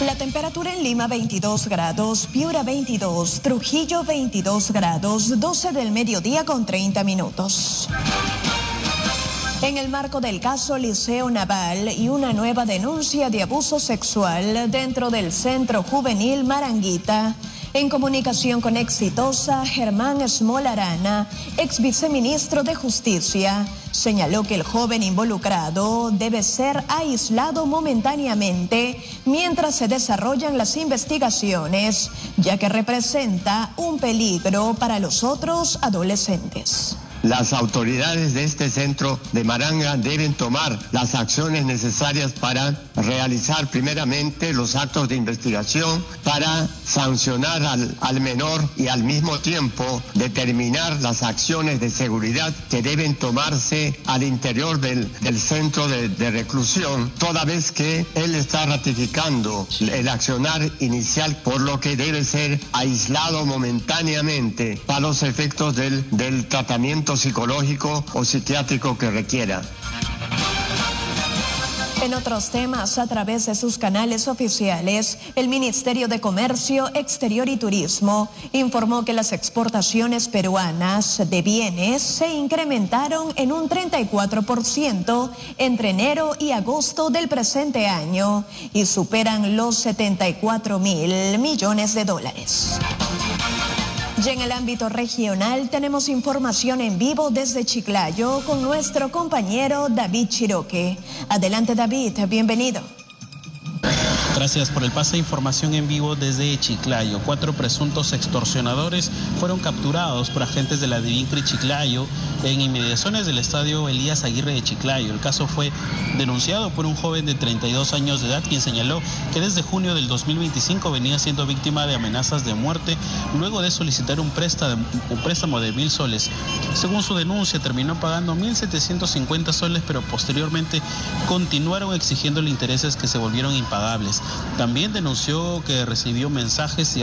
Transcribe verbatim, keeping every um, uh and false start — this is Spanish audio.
La temperatura en Lima veintidós grados, Piura veintidós, Trujillo veintidós grados, doce del mediodía con treinta minutos. En el marco del caso Liceo Naval y una nueva denuncia de abuso sexual dentro del Centro Juvenil Maranguita, en comunicación con Exitosa, Germán Esmola Arana, ex viceministro de Justicia, señaló que el joven involucrado debe ser aislado momentáneamente mientras se desarrollan las investigaciones, ya que representa un peligro para los otros adolescentes. Las autoridades de este centro de Maranga deben tomar las acciones necesarias para realizar primeramente los actos de investigación, para sancionar al, al menor y al mismo tiempo determinar las acciones de seguridad que deben tomarse al interior del, del centro de, de reclusión, toda vez que él está ratificando el accionar inicial, por lo que debe ser aislado momentáneamente para los efectos del, del tratamiento psicológico o psiquiátrico que requiera. En otros temas, a través de sus canales oficiales, el Ministerio de Comercio Exterior y Turismo informó que las exportaciones peruanas de bienes se incrementaron en un treinta y cuatro por ciento entre enero y agosto del presente año y superan los setenta y cuatro mil millones de dólares. Y en el ámbito regional tenemos información en vivo desde Chiclayo con nuestro compañero David Chiroque. Adelante, David, bienvenido. Gracias por el pase de información en vivo desde Chiclayo. Cuatro presuntos extorsionadores fueron capturados por agentes de la DIVINCRI Chiclayo en inmediaciones del estadio Elías Aguirre de Chiclayo. El caso fue denunciado por un joven de treinta y dos años de edad, quien señaló que desde junio del dos mil veinticinco venía siendo víctima de amenazas de muerte luego de solicitar un préstamo, un préstamo de mil soles. Según su denuncia, terminó pagando mil setecientos cincuenta soles, pero posteriormente continuaron exigiéndole intereses que se volvieron impagables. También denunció que recibió mensajes y